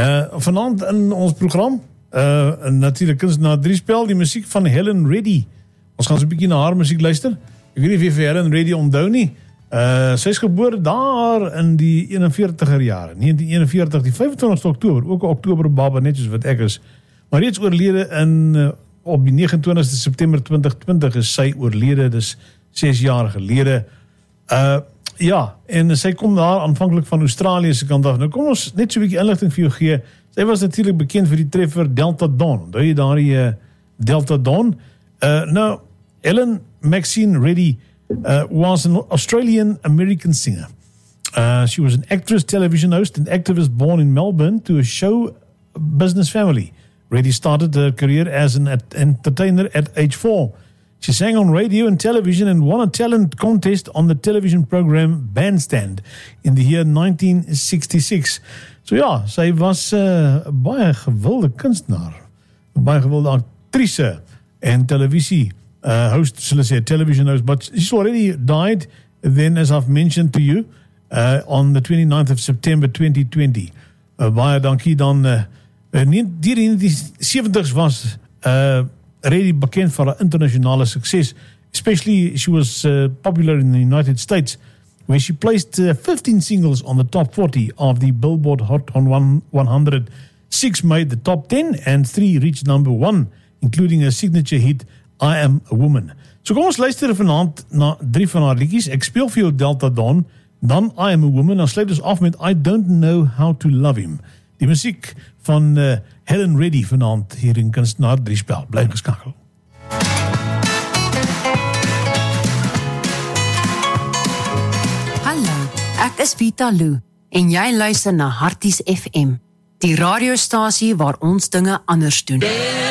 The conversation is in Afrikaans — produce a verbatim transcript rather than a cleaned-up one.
Uh, Vanaand in ons program, uh, natuurlijk kunstenaar Driespel, die muziek van Helen Reddy. Ons gaan so 'n bietjie na haar muziek luister. Ek weet nie of jy vir Helen Reddy onthou nie. Uh, sy is gebore daar in die eenenveertiger jare, negentien eenenveertig, die vyfentwintigste Oktober, ook 'n Oktober baba, net soos wat ek is. Maar reeds oorlede in, uh, op die negenentwintigste September twintig twintig is sy oorlede, dus ses jaar gelede. Uh, ja, en sy kom daar aanvankelijk van Australië se kant af. Nou kom ons net so 'n bietjie inligting vir jou gee. Sy was natuurlijk bekend vir die treffer Delta Dawn. Onthou jy daar die uh, Delta Dawn? Uh, nou, Helen Maxine Reddy uh, was an Australian-American singer. Uh, she was an actress, television host, and activist born in Melbourne to a show business family. Reddy started her career as an entertainer at age four. She sang on radio and television and won a talent contest on the television program Bandstand in the year nineteen sixty-six. So ja, sy was 'n uh, baie gewilde kunstenaar, 'n baie gewilde actrice en televisie uh, host, shall I say, television host, but she's already died then, as I've mentioned to you, uh, on the twenty-ninth of September twenty twenty. Uh, baie dankie dan, uh, die in die seventies was uh, Reddy bekend vir haar internasionale sukses, especially she was uh, popular in the United States, where she placed uh, fifteen singles on the top forty of the Billboard Hot one hundred. Six made the top ten and three reached number one, including a signature hit, I Am a Woman. So kom ons luister vanaand na drie van haar liedjies. Ek speel vir jou Delta Dawn, dan I Am a Woman, dan sluit ons af met I Don't Know How to Love Him. Die musiek van uh, Helen Reddy vanaand hier in Kunstenaar Driespel. Bly geskakel. Hallo, ek is Vita Lou en jy luister na Harties F M, die radiostasie waar ons dinge anders doen.